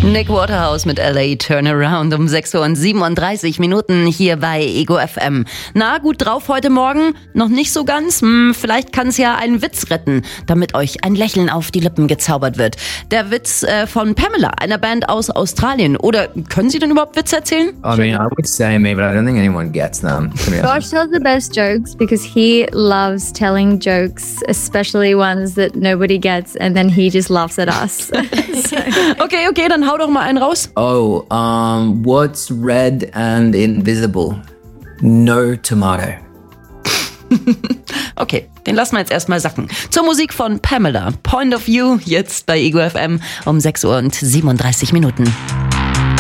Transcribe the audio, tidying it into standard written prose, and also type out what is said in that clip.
Nick Waterhouse mit LA Turnaround um 6:37 hier bei Ego FM. Na, gut drauf heute Morgen? Noch nicht so ganz? Vielleicht kann es ja einen Witz retten, damit euch ein Lächeln auf die Lippen gezaubert wird. Der Witz von Pamela, einer Band aus Australien. Oder können Sie denn überhaupt Witze erzählen? I mean, I would say me, but I don't think anyone gets them. Josh tells the best jokes because he loves telling jokes, especially ones that nobody gets, and then he just laughs at us. Okay, dann hau doch mal einen raus. Oh, what's red and invisible? No tomato. Okay, den lassen wir jetzt erstmal sacken. Zur Musik von Pamela, Point of View, jetzt bei Ego FM um 6:37 Uhr.